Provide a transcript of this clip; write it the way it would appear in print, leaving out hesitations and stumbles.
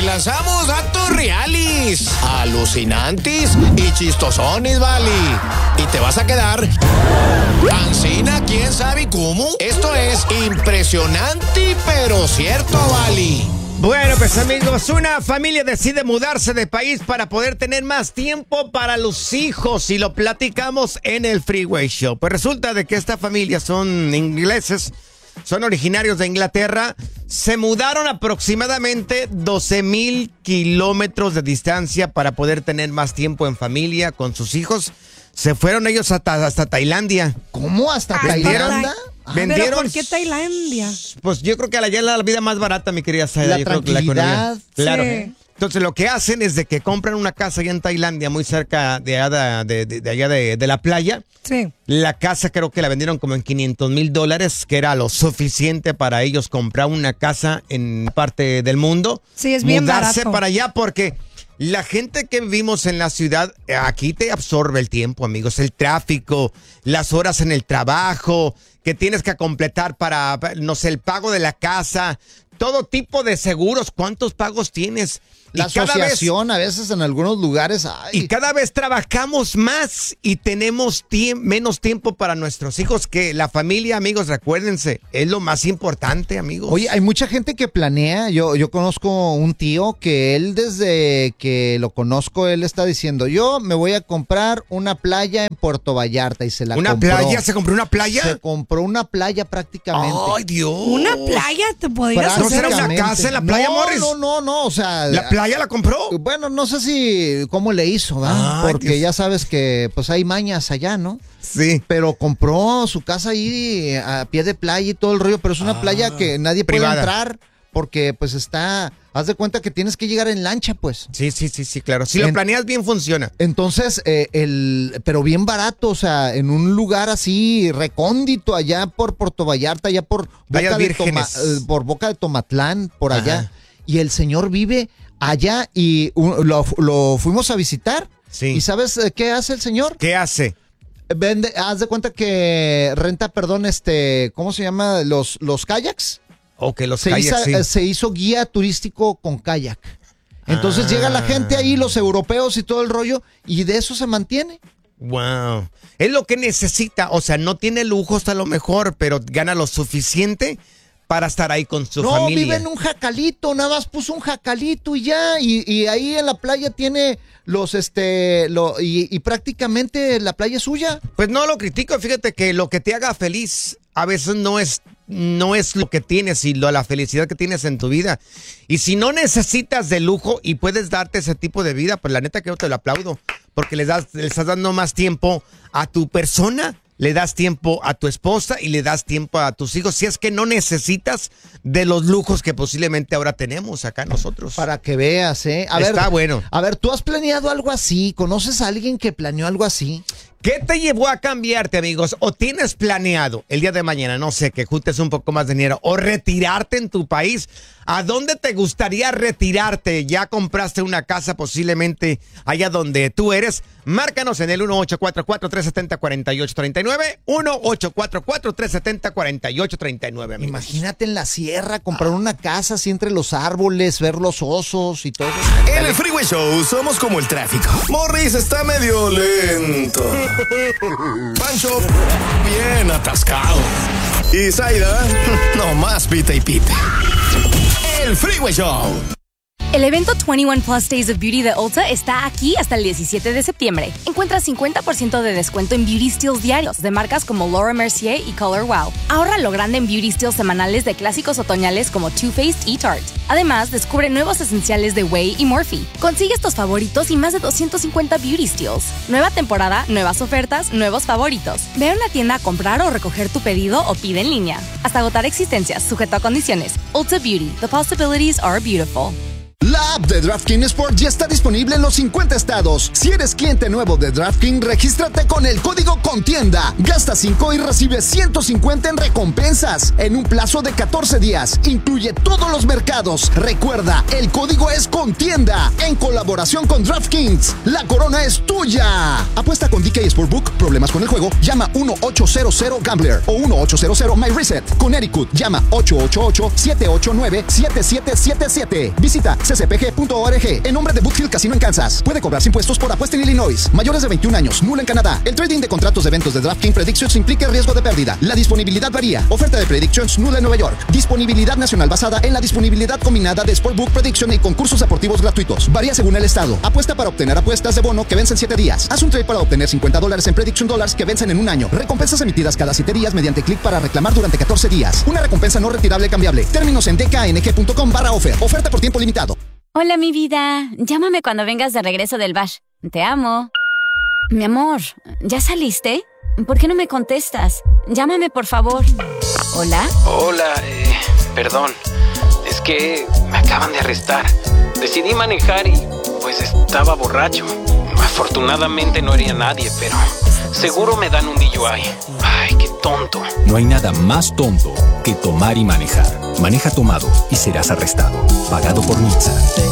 lanzamos datos reales, alucinantes y chistosones, vale. Y te vas a quedar ancina, quién sabe cómo. Esto es impresionante, pero cierto, vale. Bueno, pues amigos, una familia decide mudarse de país para poder tener más tiempo para los hijos y lo platicamos en el Freeway Show. Pues resulta de que esta familia son ingleses, son originarios de Inglaterra, se mudaron aproximadamente 12,000 kilómetros de distancia para poder tener más tiempo en familia con sus hijos. Se fueron ellos hasta Tailandia. ¿Cómo? ¿Hasta Tailandia? Vendieron. ¿Pero por qué Tailandia? Pues yo creo que allá la vida más barata, mi querida Saida. La tranquilidad. Claro. Sí. Entonces lo que hacen es de que compran una casa allá en Tailandia, muy cerca de allá de la playa. Sí. La casa creo que la vendieron como en $500,000, que era lo suficiente para ellos comprar una casa en parte del mundo. Sí, es bien Mudarse barato. para allá porque la gente que vivimos en la ciudad, aquí te absorbe el tiempo, amigos. El tráfico, las horas en el trabajo, que tienes que completar para, no sé, el pago de la casa, todo tipo de seguros. ¿Cuántos pagos tienes? La Y cada asociación a veces en algunos lugares. Y cada vez trabajamos más y tenemos menos tiempo para nuestros hijos, que la familia, amigos, recuérdense, es lo más importante, amigos. Oye, hay mucha gente que planea. Yo conozco un tío que él desde que lo conozco, él está diciendo, yo me voy a comprar una playa en Puerto Vallarta y se la ¿Una compró. playa? ¿Se compró una playa? Se compró una playa prácticamente. ¡Ay, Dios! ¿Una playa te podrías ¿No hacer? será una Prácticamente. casa en la playa, No, Morris? No, o sea... ¿La playa la compró? Bueno, no sé si cómo le hizo, ¿verdad? Ay, Porque Dios. ya sabes que pues hay mañas allá, ¿no? Sí. Pero compró su casa ahí a pie de playa y todo el rollo, pero es una playa que nadie puede privada. entrar porque pues está, haz de cuenta que tienes que llegar en lancha, pues. Sí, claro. Si lo planeas bien, funciona. Entonces, pero bien barato, o sea, en un lugar así recóndito allá por Puerto Vallarta, allá por Playas Vírgenes. por Boca de Tomatlán, por allá. Ajá. Y el señor vive allá y lo fuimos a visitar. Sí. ¿Y sabes qué hace el señor? ¿Qué hace? Vende, haz de cuenta que renta, perdón, ¿cómo se llama? Los kayaks. O que los Se kayaks, sí. se hizo guía turístico con kayak. Entonces llega la gente ahí, los europeos y todo el rollo, y de eso se mantiene. Wow. Es lo que necesita. O sea, no tiene lujos a lo mejor, pero gana lo suficiente para estar ahí con su familia. No, vive en un jacalito, nada más puso un jacalito y ya, y ahí en la playa tiene y prácticamente la playa es suya. Pues no lo critico, fíjate que lo que te haga feliz a veces no es lo que tienes, sino la felicidad que tienes en tu vida. Y si no necesitas de lujo y puedes darte ese tipo de vida, pues la neta que yo te lo aplaudo, porque le estás dando más tiempo a tu persona, le das tiempo a tu esposa y le das tiempo a tus hijos, si es que no necesitas de los lujos que posiblemente ahora tenemos acá nosotros. Para que veas, ¿eh? Está bueno. A ver, ¿tú has planeado algo así? ¿Conoces a alguien que planeó algo así? ¿Qué te llevó a cambiarte, amigos? ¿O tienes planeado el día de mañana, no sé, que juntes un poco más de dinero o retirarte en tu país? ¿A dónde te gustaría retirarte? ¿Ya compraste una casa posiblemente allá donde tú eres? Márcanos en el 1844-370-4839, 1844-370-4839, amigos. Imagínate en la sierra, comprar una casa así entre los árboles, ver los osos y todo. En el Freeway Show somos como el tráfico. Morris está medio lento. Pancho, bien atascado. Y Zaida, nomás pita y pita. El Freeway Show. El evento 21 Plus Days of Beauty de Ulta está aquí hasta el 17 de septiembre. Encuentra 50% de descuento en beauty steals diarios de marcas como Laura Mercier y Color Wow. Ahorra lo grande en beauty steals semanales de clásicos otoñales como Too Faced y Tarte. Además, descubre nuevos esenciales de Way y Morphe. Consigue estos favoritos y más de 250 beauty steals. Nueva temporada, nuevas ofertas, nuevos favoritos. Ve a una tienda a comprar o recoger tu pedido o pide en línea. Hasta agotar existencias, sujeto a condiciones. Ulta Beauty. The possibilities are beautiful. La app de DraftKings Sport ya está disponible en los 50 estados. Si eres cliente nuevo de DraftKings, regístrate con el código CONTIENDA. Gasta 5 y recibe 150 en recompensas en un plazo de 14 días. Incluye todos los mercados. Recuerda, el código es CONTIENDA en colaboración con DraftKings. La corona es tuya. Apuesta con DK Sportbook. ¿Problemas con el juego? Llama 1-800-GAMBLER o 1-800-MyReset. Connecticut, llama 888-789-7777. Visita ccpg.com. bkcpg.org en nombre de Boothill Casino en Kansas. Puede cobrarse impuestos por apuesta en Illinois. Mayores de 21 años, nula en Canadá. El trading de contratos de eventos de DraftKings Predictions implica riesgo de pérdida. La disponibilidad varía. Oferta de Predictions nula en Nueva York. Disponibilidad nacional basada en la disponibilidad combinada de Sportbook Prediction y concursos deportivos gratuitos. Varía según el estado. Apuesta para obtener apuestas de bono que vencen 7 días. Haz un trade para obtener $50 en Prediction Dollars que vencen en un año. Recompensas emitidas cada 7 días mediante clic para reclamar durante 14 días. Una recompensa no retirable cambiable. Términos en dkng.com/offer. Oferta por tiempo limitado. Hola, mi vida. Llámame cuando vengas de regreso del bash. Te amo. Mi amor, ¿ya saliste? ¿Por qué no me contestas? Llámame, por favor. ¿Hola? Hola, perdón. Es que me acaban de arrestar. Decidí manejar y pues estaba borracho. Afortunadamente no hería a nadie, pero seguro me dan un DUI. Ay, qué tonto. No hay nada más tonto que tomar y manejar. Maneja tomado y serás arrestado. Pagado por NHTSA.